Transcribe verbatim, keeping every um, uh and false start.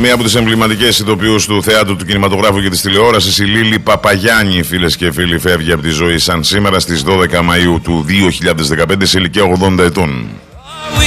Μία από τις εμβληματικές ηθοποιούς του θεάτρου, του κινηματογράφου και της τηλεόρασης, η Λίλη Παπαγιάννη, φίλες και φίλοι, φεύγει από τη ζωή σαν σήμερα στις δώδεκα Μαΐου του δύο χιλιάδες δεκαπέντε σε ηλικία ογδόντα ετών.